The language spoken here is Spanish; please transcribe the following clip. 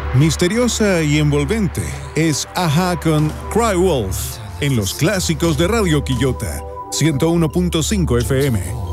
Misteriosa y envolvente es Ajá con Cry Wolf en los clásicos de Radio Quillota 101.5 FM.